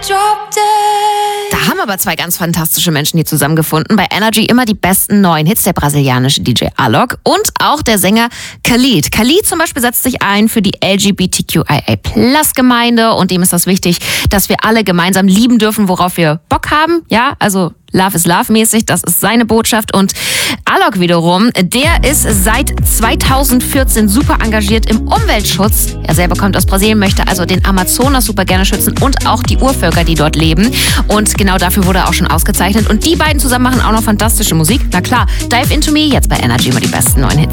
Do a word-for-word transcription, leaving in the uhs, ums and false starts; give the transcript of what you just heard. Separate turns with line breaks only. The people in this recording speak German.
Da haben aber zwei ganz fantastische Menschen hier zusammengefunden. Bei Energy immer die besten neuen Hits, der brasilianische D J Alok und auch der Sänger Khalid. Khalid zum Beispiel setzt sich ein für die L G B T Q I A Plus Gemeinde und dem ist das wichtig, dass wir alle gemeinsam lieben dürfen, worauf wir Bock haben. Ja, also Love is Love mäßig, das ist seine Botschaft. Und Alok wiederum, der ist seit zweitausendvierzehn super engagiert im Umweltschutz. Er selber kommt aus Brasilien, möchte also den Amazonas super gerne schützen und auch die Urvölker, die dort leben. Und genau dafür wurde er auch schon ausgezeichnet. Und die beiden zusammen machen auch noch fantastische Musik. Na klar, Dive Into Me, jetzt bei Energy immer die besten neuen Hits.